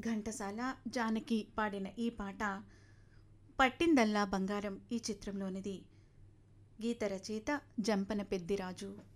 ఘంటసాల, జానకి పాడిన ఈ పాట 'పట్టిందల్లా బంగారం' ఈ చిత్రంలోనిది. గీత రచయిత జంపన పెద్దిరాజు.